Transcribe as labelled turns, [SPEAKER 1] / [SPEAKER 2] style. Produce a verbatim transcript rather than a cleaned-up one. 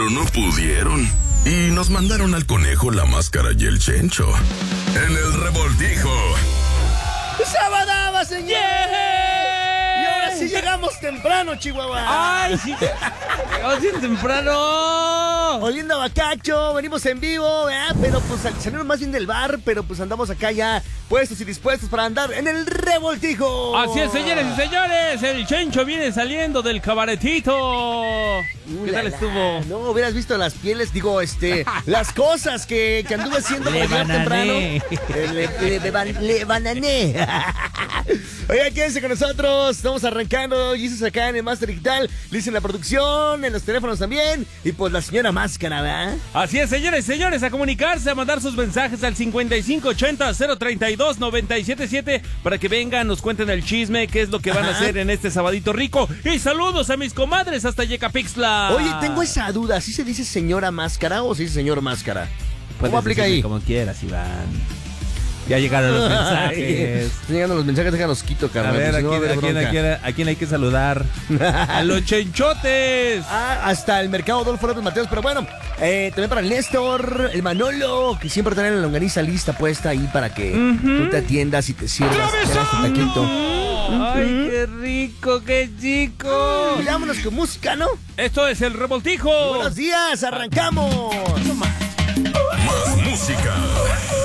[SPEAKER 1] pero no pudieron. Y nos mandaron al conejo, la máscara y el Chencho. En el revoltijo.
[SPEAKER 2] ¡Sabadaba, señor!
[SPEAKER 3] Yeah.
[SPEAKER 2] Y ahora sí llegamos temprano, Chihuahua.
[SPEAKER 3] ¡Ay, sí! ¡Llegamos bien temprano!
[SPEAKER 2] Oliendo a bacacho, venimos en vivo, ¿verdad? Pero pues salimos más bien del bar, pero pues andamos acá ya puestos y dispuestos para andar en el revoltijo.
[SPEAKER 3] Así es, señores y señores, el Chencho viene saliendo del cabaretito.
[SPEAKER 2] Uh,
[SPEAKER 3] ¿Qué
[SPEAKER 2] la,
[SPEAKER 3] tal
[SPEAKER 2] la.
[SPEAKER 3] estuvo?
[SPEAKER 2] No hubieras visto las pieles, digo, este, las cosas que, que anduve haciendo
[SPEAKER 3] Le
[SPEAKER 2] para llegar temprano.
[SPEAKER 3] banané.
[SPEAKER 2] Le, le, le, ban- le banané. Oigan, quédense con nosotros. Estamos arrancando. Jesus acá en el Master Digital. Liz en la producción, en los teléfonos también. Y pues la señora Máscara, ¿verdad?
[SPEAKER 3] Así es, señores y señores, a comunicarse, a mandar sus mensajes al cincuenta y cinco ochenta, cero treinta y dos, noventa y siete siete para que vengan, nos cuenten el chisme, qué es lo que van
[SPEAKER 2] Ajá.
[SPEAKER 3] a hacer en este sabadito rico. Y saludos a mis comadres hasta Yecapixtla.
[SPEAKER 2] Oye, tengo esa duda. ¿Sí se dice señora Máscara o se dice señor Máscara?
[SPEAKER 3] Puedes
[SPEAKER 2] ¿Cómo aplica
[SPEAKER 3] decirme
[SPEAKER 2] ahí?
[SPEAKER 3] Como quieras, Iván. Ya llegaron los mensajes.
[SPEAKER 2] Están llegando los mensajes, déjalos quito,
[SPEAKER 3] A
[SPEAKER 2] carnal.
[SPEAKER 3] ver,
[SPEAKER 2] pues,
[SPEAKER 3] ¿a
[SPEAKER 2] si no va
[SPEAKER 3] quién,
[SPEAKER 2] a
[SPEAKER 3] a,
[SPEAKER 2] haber
[SPEAKER 3] quién, a,
[SPEAKER 2] bronca.
[SPEAKER 3] quién, a quién hay que saludar? ¡A los chenchotes!
[SPEAKER 2] Ah, hasta el mercado Adolfo López Mateos, pero bueno, eh, también para el Néstor, el Manolo, que siempre traen la longaniza lista puesta ahí para que
[SPEAKER 3] Ujú.
[SPEAKER 2] tú te atiendas y te sirvas, te hagas tu taquito.
[SPEAKER 3] ¡Ay, qué rico, qué chico!
[SPEAKER 2] Y vámonos con música, ¿no?
[SPEAKER 3] Esto es el revoltijo.
[SPEAKER 2] Buenos días, arrancamos.
[SPEAKER 1] Más música.